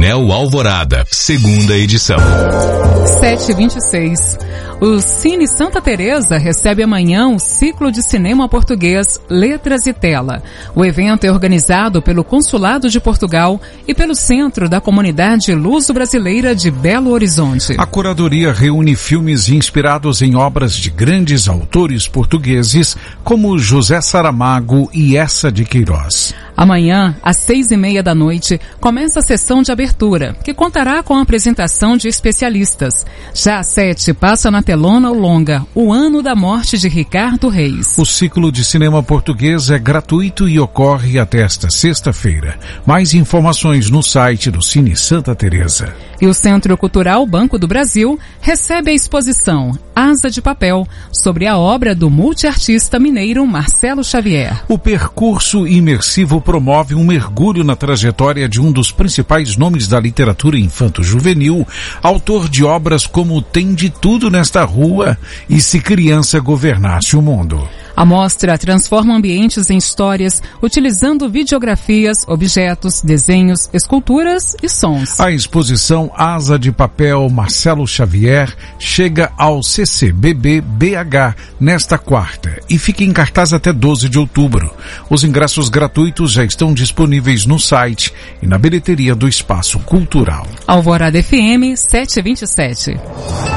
Painel Alvorada, segunda edição. 7h26. O Cine Santa Teresa recebe amanhã o ciclo de cinema português Letras e Tela. O evento é organizado pelo Consulado de Portugal e pelo Centro da Comunidade Luso-Brasileira de Belo Horizonte. A curadoria reúne filmes inspirados em obras de grandes autores portugueses como José Saramago e Eça de Queiroz. Amanhã, às 6h30 começa a sessão de abertura, que contará com a apresentação de especialistas. Já às 7h passa na telona o longa O Ano da Morte de Ricardo Reis. O ciclo de cinema português é gratuito e ocorre até esta sexta-feira. Mais informações no site do Cine Santa Teresa. E o Centro Cultural Banco do Brasil recebe a exposição Asa de Papel, sobre a obra do multiartista mineiro Marcelo Xavier. O percurso imersivo promove um mergulho na trajetória de um dos principais nomes da literatura infanto-juvenil, autor de obras como Tem de Tudo Nesta Rua e Se Criança Governasse o Mundo. A mostra transforma ambientes em histórias, utilizando videografias, objetos, desenhos, esculturas e sons. A exposição Asa de Papel Marcelo Xavier chega ao CCBB BH nesta quarta e fica em cartaz até 12 de outubro. Os ingressos gratuitos já estão disponíveis no site e na bilheteria do Espaço Cultural. Alvorada FM 727.